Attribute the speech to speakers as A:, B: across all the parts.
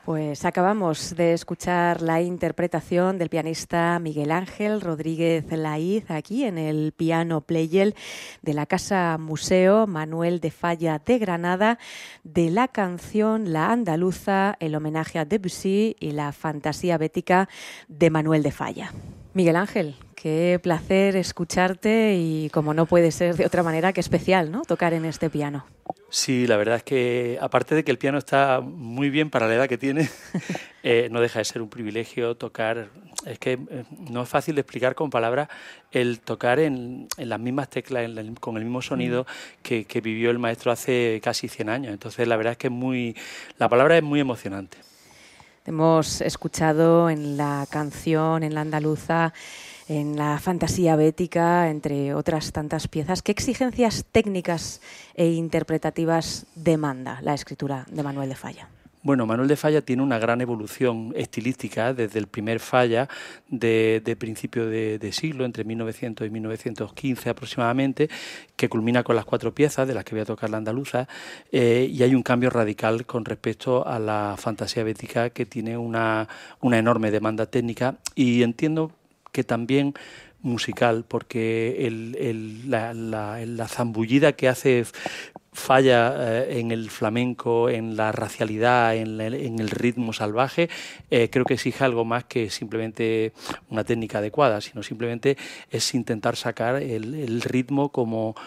A: Pues acabamos de escuchar la interpretación del pianista Miguel Ángel Rodríguez Laíz aquí en el Piano Pleyel de la Casa Museo Manuel de Falla de Granada, de la canción La Andaluza, el homenaje a Debussy y la fantasía bética de Manuel de Falla. Miguel Ángel, qué placer escucharte y, como no puede ser de otra manera, qué especial, ¿no?, tocar en este piano.
B: Sí, la verdad es que, aparte de que el piano está muy bien para la edad que tiene, no deja de ser un privilegio tocar. Es que no es fácil de explicar con palabras el tocar en las mismas teclas, con el mismo sonido que vivió el maestro hace casi 100 años. Entonces, la verdad es que la palabra es muy emocionante.
A: Hemos escuchado en la canción, en la andaluza, en la fantasía bética, entre otras tantas piezas. ¿Qué exigencias técnicas e interpretativas demanda la escritura de Manuel de Falla?
B: Bueno, Manuel de Falla tiene una gran evolución estilística desde el primer Falla de principio de siglo, entre 1900 y 1915 aproximadamente, que culmina con las 4 piezas de las que voy a tocar la andaluza, y hay un cambio radical con respecto a la fantasía bética, que tiene una enorme demanda técnica, y entiendo que también musical, porque la zambullida que hace Falla en el flamenco, en la racialidad, en el ritmo salvaje, creo que exige algo más que simplemente una técnica adecuada, sino simplemente es intentar sacar el ritmo como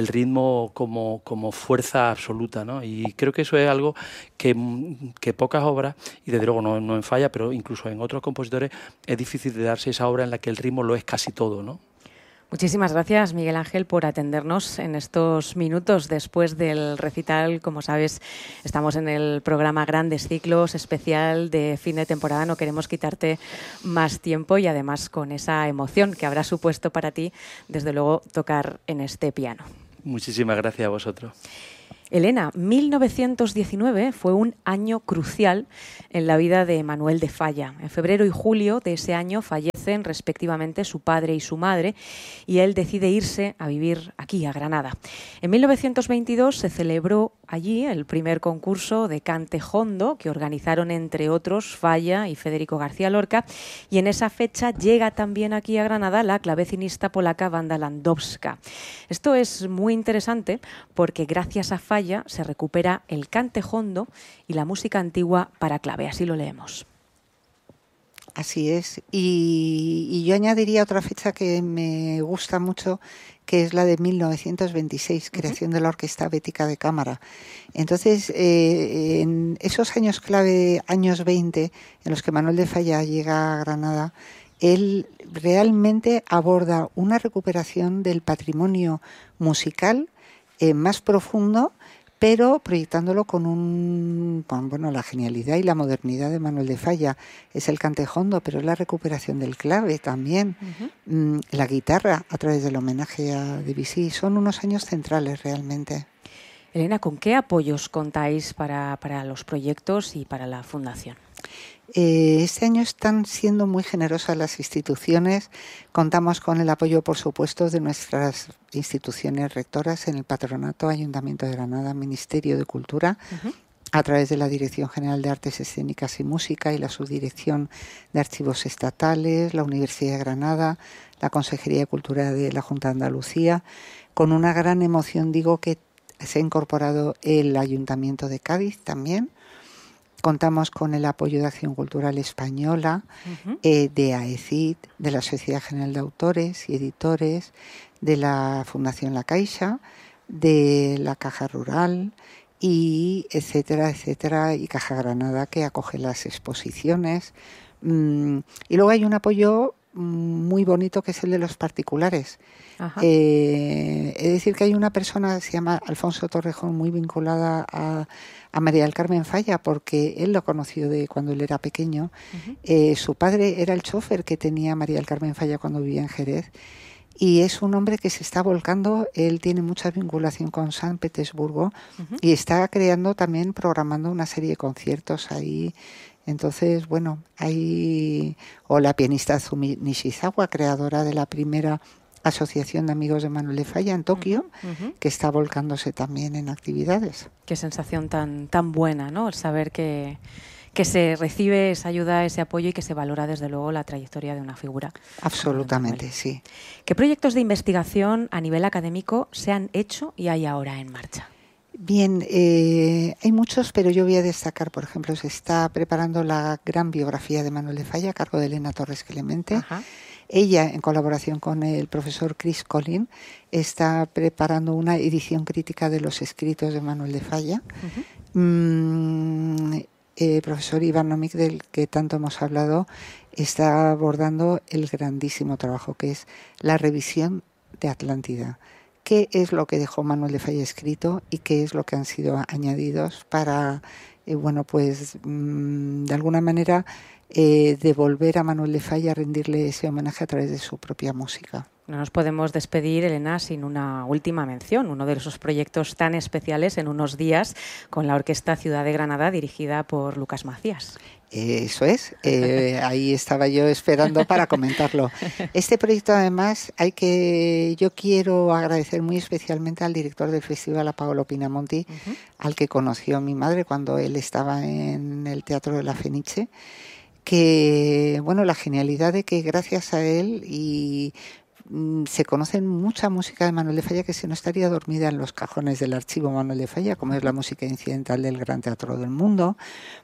B: fuerza absoluta, ¿no? Y creo que eso es algo que pocas obras, y desde luego no en Falla, pero incluso en otros compositores, es difícil de darse esa obra en la que el ritmo lo es casi todo, ¿no?
A: Muchísimas gracias, Miguel Ángel, por atendernos en estos minutos después del recital. Como sabes, estamos en el programa Grandes Ciclos especial de fin de temporada. No queremos quitarte más tiempo, y además con esa emoción que habrá supuesto para ti, desde luego, tocar en este piano.
B: Muchísimas gracias a vosotros.
A: Elena, 1919 fue un año crucial en la vida de Manuel de Falla. En febrero y julio de ese año fallecen respectivamente su padre y su madre, y él decide irse a vivir aquí, a Granada. En 1922 se celebró allí el primer concurso de cante jondo que organizaron, entre otros, Falla y Federico García Lorca, y en esa fecha llega también aquí a Granada la clavecinista polaca Wanda Landowska. Esto es muy interesante porque gracias a Falla se recupera el cante jondo y la música antigua para clave. Así lo leemos.
C: Así es. Y yo añadiría otra fecha que me gusta mucho, que es la de 1926, creación de la Orquesta Bética de Cámara. Entonces, en esos años clave, años 20, en los que Manuel de Falla llega a Granada, él realmente aborda una recuperación del patrimonio musical más profundo, pero proyectándolo con la genialidad y la modernidad de Manuel de Falla. Es el cante jondo, pero es la recuperación del clave también. La guitarra, a través del homenaje a Debussy. Son unos años centrales realmente.
A: Elena, ¿con qué apoyos contáis para los proyectos y para la fundación?
C: Este año están siendo muy generosas las instituciones. Contamos con el apoyo, por supuesto, de nuestras instituciones rectoras en el Patronato, Ayuntamiento de Granada, Ministerio de Cultura, a través de la Dirección General de Artes Escénicas y Música y la Subdirección de Archivos Estatales, la Universidad de Granada, la Consejería de Cultura de la Junta de Andalucía. Con una gran emoción digo que se ha incorporado el Ayuntamiento de Cádiz también. Contamos con el apoyo de Acción Cultural Española, de AECID, de la Sociedad General de Autores y Editores, de la Fundación La Caixa, de la Caja Rural, y etcétera, etcétera, y Caja Granada, que acoge las exposiciones. Y luego hay un apoyo muy bonito, que es el de los particulares. Es decir, que hay una persona que se llama Alfonso Torrejón, muy vinculada a María del Carmen Falla, porque él lo conoció de cuando él era pequeño. Su padre era el chofer que tenía María del Carmen Falla cuando vivía en Jerez, y es un hombre que se está volcando. Él tiene mucha vinculación con San Petersburgo y está creando también, programando una serie de conciertos ahí. Entonces, bueno, o la pianista Azumi Nishizawa, creadora de la primera Asociación de Amigos de Manuel de Falla en Tokio, que está volcándose también en actividades.
A: Qué sensación tan buena, ¿no? El saber que que se recibe esa ayuda, ese apoyo y que se valora desde luego la trayectoria de una figura.
C: Absolutamente, sí.
A: ¿Qué proyectos de investigación a nivel académico se han hecho y hay ahora en marcha?
C: Bien, hay muchos, pero yo voy a destacar, por ejemplo, se está preparando la gran biografía de Manuel de Falla a cargo de Elena Torres Clemente.
A: Ajá.
C: Ella, en colaboración con el profesor Chris Collin, está preparando una edición crítica de los escritos de Manuel de Falla. El profesor Iván Nomic, del que tanto hemos hablado, está abordando el grandísimo trabajo que es la revisión de Atlántida. ¿Qué es lo que dejó Manuel de Falla escrito y qué es lo que han sido añadidos para, de alguna manera, devolver a Manuel de Falla, rendirle ese homenaje a través de su propia música?
A: No nos podemos despedir, Elena, sin una última mención, uno de esos proyectos tan especiales en unos días con la Orquesta Ciudad de Granada dirigida por Lucas Macías.
C: Eso es, ahí estaba yo esperando para comentarlo. Este proyecto, además, yo quiero agradecer muy especialmente al director del festival, a Paolo Pinamonti, al que conoció mi madre cuando él estaba en el Teatro de la Fenice, que, la genialidad de que gracias a él se conoce mucha música de Manuel de Falla que si no estaría dormida en los cajones del archivo Manuel de Falla, como es la música incidental del Gran Teatro del Mundo,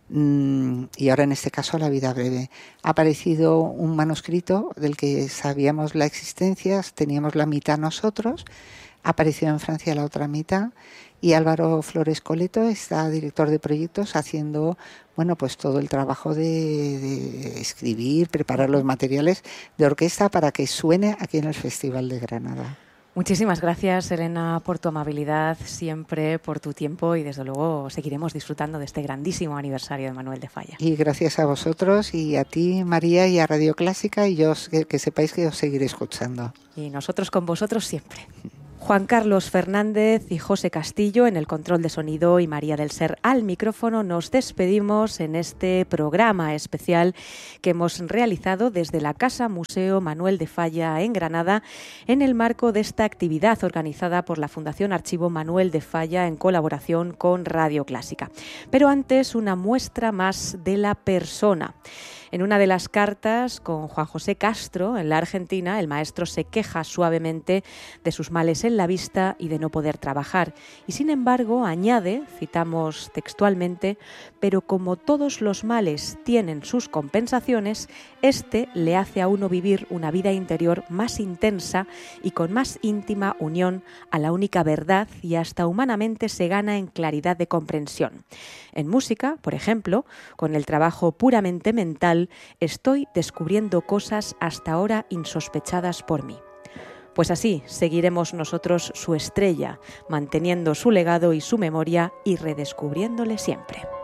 C: y ahora en este caso La vida breve. Ha aparecido un manuscrito del que sabíamos la existencia, teníamos la mitad nosotros, ha aparecido en Francia la otra mitad, y Álvaro Flores Coleto está director de proyectos haciendo todo el trabajo de escribir, preparar los materiales de orquesta para que suene aquí en el Festival de Granada.
A: Muchísimas gracias, Elena, por tu amabilidad siempre, por tu tiempo y desde luego seguiremos disfrutando de este grandísimo aniversario de Manuel de Falla.
C: Y gracias a vosotros y a ti, María, y a Radio Clásica, y yo que sepáis que os seguiré escuchando.
A: Y nosotros con vosotros siempre. Juan Carlos Fernández y José Castillo en el control de sonido y María del Ser al micrófono. Nos despedimos en este programa especial que hemos realizado desde la Casa Museo Manuel de Falla en Granada en el marco de esta actividad organizada por la Fundación Archivo Manuel de Falla en colaboración con Radio Clásica. Pero antes, una muestra más de la persona. En una de las cartas con Juan José Castro, en la Argentina, el maestro se queja suavemente de sus males en la vista y de no poder trabajar. Y sin embargo, añade, citamos textualmente, pero como todos los males tienen sus compensaciones, este le hace a uno vivir una vida interior más intensa y con más íntima unión a la única verdad y hasta humanamente se gana en claridad de comprensión. En música, por ejemplo, con el trabajo puramente mental, estoy descubriendo cosas hasta ahora insospechadas por mí. Pues así seguiremos nosotros su estrella, manteniendo su legado y su memoria y redescubriéndole siempre.